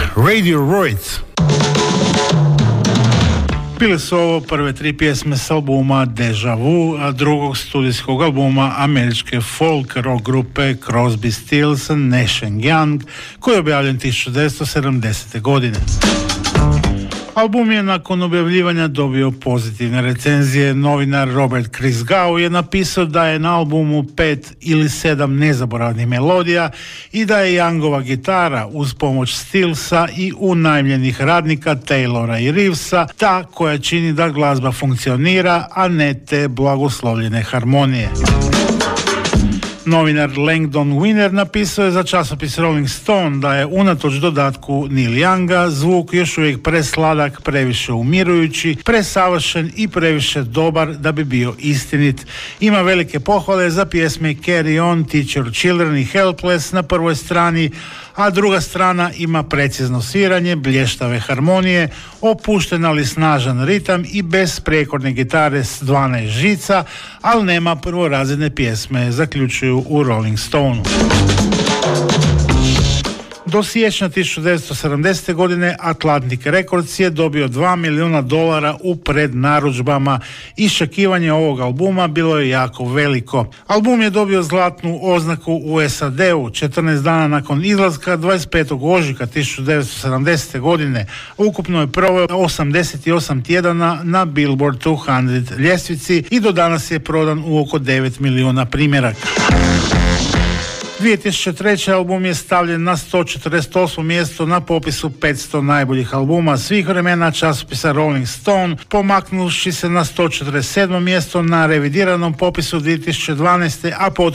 Radiohead. Bile su ovo prve 3 pjesme s albuma Deja Vu, a drugog studijskog albuma američke folk rock grupe Crosby, Stills, Nash & Young, koji je objavljen 1970. godine. Album je nakon objavljivanja dobio pozitivne recenzije. Novinar Robert Christgau je napisao da je na albumu 5 ili 7 nezaboravnih melodija i da je Youngova gitara uz pomoć Stillsa i unajmljenih radnika Taylora i Reevesa ta koja čini da glazba funkcionira, a ne te blagoslovljene harmonije. Novinar Langdon Winner napisao je za časopis Rolling Stone da je unatoč dodatku Neil Younga zvuk još uvijek presladak, previše umirujući, presavršen i previše dobar da bi bio istinit. Ima velike pohvale za pjesme Carry On, Teach Your Children i Helpless na prvoj strani, a druga strana ima precizno sviranje, blještave harmonije, opušten ali snažan ritam i besprijekorne gitare s 12 žica, ali nema prvorazredne pjesme, zaključuju u Rolling Stoneu. Do siječnja 1970. godine Atlantic Records je dobio $2 milijuna u prednarudžbama i iščekivanje ovog albuma bilo je jako veliko. Album je dobio zlatnu oznaku u SAD-u 14 dana nakon izlaska 25. ožujka 1970. godine. Ukupno je proveo 88 tjedana na Billboard 200 ljestvici i do danas je prodan u oko 9 milijuna primjeraka. 2003. album je stavljen na 148. mjesto na popisu 500 najboljih albuma svih vremena časopisa Rolling Stone, pomaknuši se na 147. mjesto na revidiranom popisu 2012. a potom